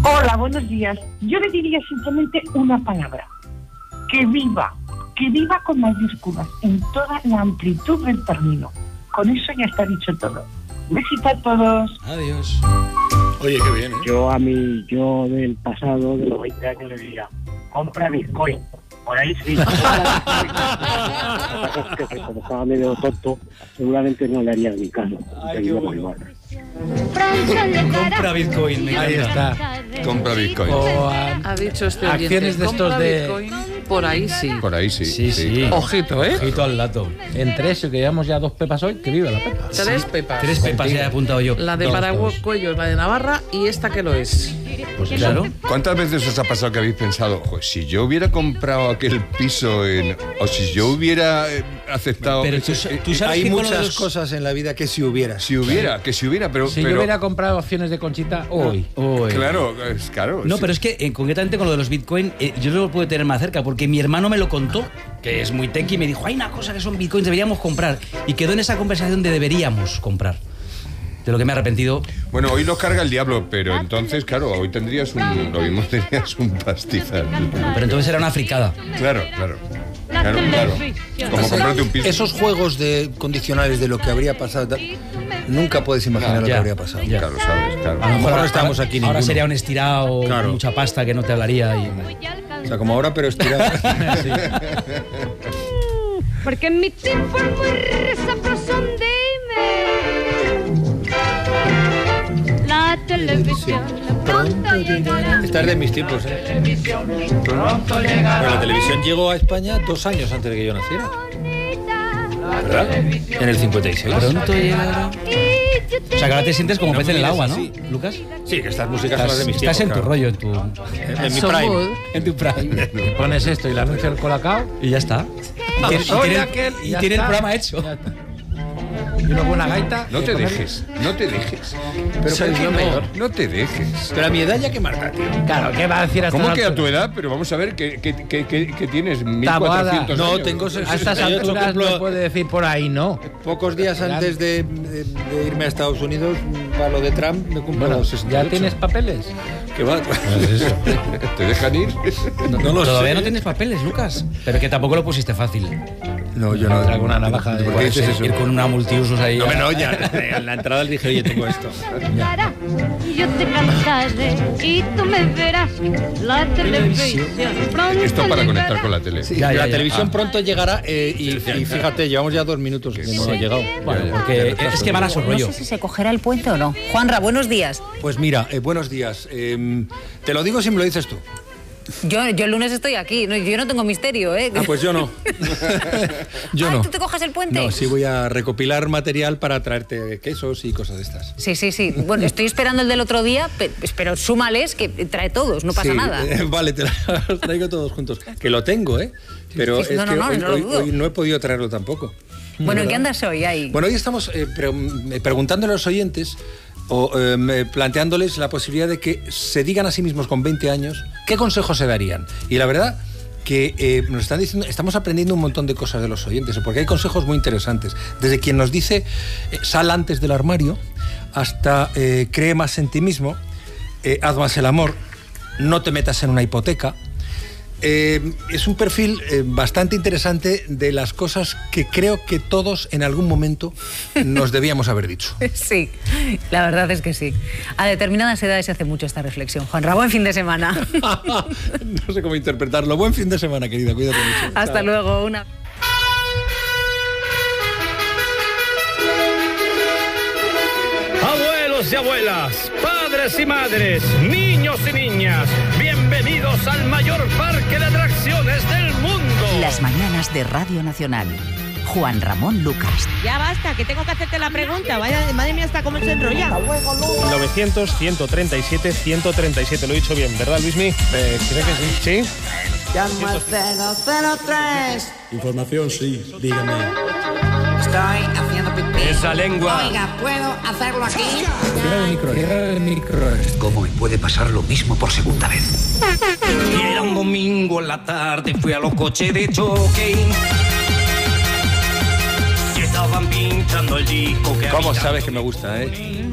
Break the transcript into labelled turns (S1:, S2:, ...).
S1: Hola, buenos días. Yo le diría simplemente una palabra. Que viva con mayúsculas en toda la amplitud del término. Con eso ya está dicho todo. Un besito a todos.
S2: Adiós.
S3: Oye, qué bien, ¿eh?
S4: Yo a mi yo del pasado, de los 20 años, le diría, compra Bitcoin. Por ahí sí. Que como estaba medio tonto, seguramente no le haría ni caso.
S2: Ay, qué bueno. Compra Bitcoin, me encanta.
S5: Ahí está.
S3: Compra Bitcoin.
S6: Ha dicho este oyente,
S5: Acciones de estos
S6: compra
S5: de...
S6: Bitcoin, por ahí sí.
S3: Por ahí sí.
S5: Sí.
S6: Ojito, ¿eh?
S5: Ojito al dato. Entre eso, que llevamos ya 2 pepas hoy, que viva la pepa.
S6: 3 pepas.
S2: 3 pepas ya he apuntado yo.
S6: La de
S5: 2,
S6: Paraguay-Cuello, la de Navarra y esta que lo es.
S5: Pues claro.
S3: ¿Cuántas veces os ha pasado que habéis pensado, pues si yo hubiera comprado aquel piso o si yo hubiera aceptado...
S2: Pero tú sabes
S7: hay
S2: que
S7: muchas cosas en la vida que si hubiera.
S3: Si hubiera, pero...
S5: Si yo hubiera comprado acciones de Conchita hoy.
S3: Claro, claro.
S2: No,
S3: sí.
S2: pero es que concretamente con lo de los Bitcoin, yo no lo puedo tener más cerca porque mi hermano me lo contó, que es muy tequi, y me dijo, hay una cosa que son Bitcoins, deberíamos comprar. Y quedó en esa conversación de deberíamos comprar. De lo que me he arrepentido.
S3: Bueno, hoy nos carga el diablo, pero entonces, claro, hoy tendrías un pastizal.
S2: Pero entonces era una fricada.
S3: Claro. Como comprarte un piso.
S7: Esos juegos de condicionales de lo que habría pasado, nunca puedes imaginar lo que habría pasado.
S2: Ya.
S3: Claro, sabes, claro.
S7: A lo mejor no estábamos aquí
S2: Ahora
S7: ninguno.
S2: sería un estirado,
S7: Claro.
S2: mucha pasta que no te hablaría.
S7: O sea, como ahora, pero estirado.
S2: Sí.
S8: Porque en mi tiempo es muy sabroso, dime. La televisión pronto llegará.
S7: Esta es de mis tiempos, ¿eh? Bueno, la televisión llegó a España 2 años antes de que yo naciera. ¿Verdad? En el 56.
S2: Pronto llegará. O sea, que ahora te sientes como
S7: No
S2: pez
S7: me
S2: en el
S7: mires
S2: agua, ¿no,
S7: así.
S2: Lucas?
S7: Sí, que estas músicas son las de mis tiempos.
S2: Estás en tu
S7: claro.
S2: rollo, en tu...
S7: En mi
S6: So
S7: prime.
S6: good.
S2: En tu prime.
S5: Pones esto y le anuncio el Colacao.
S2: Y ya está.
S5: Soy aquel,
S2: Y
S5: ya
S2: tiene el
S5: está.
S2: programa hecho.
S5: Ya está. Y una buena gaita.
S3: No te dejes.
S7: Pero
S3: Soy
S7: ¿por qué
S3: yo
S7: no?
S3: mayor. No te dejes.
S7: Pero a mi edad ya que marca, tío.
S5: Claro, ¿qué va a decir hasta
S3: ¿Cómo que a tu edad? Pero vamos a ver que tienes 1400
S7: No,
S3: años.
S7: tengo
S5: A estas
S7: 68,
S5: alturas
S7: cumplo-
S5: no puede decir por ahí, no.
S7: Pocos días antes de irme a Estados Unidos, para lo de Trump, me cumplo
S5: Bueno,
S7: los 68.
S5: ¿ya tienes papeles?
S7: ¿Qué va?
S3: ¿Te dejan ir?
S7: No lo
S2: Todavía
S7: sé.
S2: no tienes papeles, Lucas. Pero que tampoco lo pusiste fácil.
S7: No, yo no.
S5: Entra con una navaja de...
S7: ¿Por qué dices eso?
S2: Ir con una multiusos ahí.
S7: No, ya. En la entrada le dije, oye, tengo esto.
S8: Yo te cantaré y tú me verás. La televisión pronto
S3: Esto para conectar
S8: llegará.
S3: con la tele.
S7: Sí,
S2: Ya,
S7: la
S2: ya.
S7: televisión pronto llegará y fíjate, llevamos ya 2 minutos que no ha llegado.
S2: Bueno, porque es que van a su rollo.
S9: No sé si se cogerá el puente o no. Juanra, buenos días.
S7: Pues mira, buenos días. Te lo digo si me lo dices tú.
S9: Yo el lunes estoy aquí. No, yo no tengo misterio, ¿eh?
S7: Ah, pues yo no. Yo
S9: Ay,
S7: no.
S9: ¿tú te coges el puente?
S7: No, sí voy a recopilar material para traerte quesos y cosas de estas.
S9: Sí. Bueno, estoy esperando el del otro día, pero súmales que trae todos, no pasa
S7: Sí,
S9: nada.
S7: Vale, te los traigo todos juntos. Que lo tengo, ¿eh? Pero
S9: Sí,
S7: es
S9: no,
S7: que
S9: no,
S7: hoy,
S9: no lo dudo.
S7: hoy no he podido traerlo tampoco.
S9: Bueno, ¿en qué andas hoy ahí?
S7: Bueno, hoy estamos preguntándole a los oyentes o planteándoles la posibilidad de que se digan a sí mismos con 20 años qué consejos se darían. Y la verdad que nos están diciendo, estamos aprendiendo un montón de cosas de los oyentes, porque hay consejos muy interesantes. Desde quien nos dice sal antes del armario, hasta cree más en ti mismo, haz más el amor, no te metas en una hipoteca. Es un perfil bastante interesante de las cosas que creo que todos en algún momento nos debíamos haber dicho.
S9: Sí, la verdad es que sí. A determinadas edades se hace mucho esta reflexión. Juanra, buen fin de semana.
S7: No sé cómo interpretarlo. Buen fin de semana, querida. Cuídate mucho.
S9: Hasta
S7: Chao.
S9: luego. Una...
S10: Abuelos y abuelas, padres y madres, niños y niñas, bienvenidos al mayor parque de atracciones del mundo.
S11: Las mañanas de Radio Nacional. Juan Ramón Lucas.
S12: Ya basta, que tengo que hacerte la pregunta. Vaya, madre mía, hasta cómo se enrolla.
S10: 900, 137, 137. Lo he dicho bien, ¿verdad, Luismi?
S5: Creo que sí.
S10: ¿Sí?
S12: Llamo al 003.
S13: Información, sí, dígame.
S12: Estoy haciendo pipí.
S10: Esa lengua.
S12: Oiga, ¿puedo hacerlo aquí?
S5: Cierra el micro.
S13: ¿Cómo me puede pasar lo mismo por segunda vez?
S10: Y era un domingo en la tarde, fui a los coches de choque. Y estaban pinchando el disco que
S7: ¿Cómo
S10: había-
S7: sabes que me gusta, eh?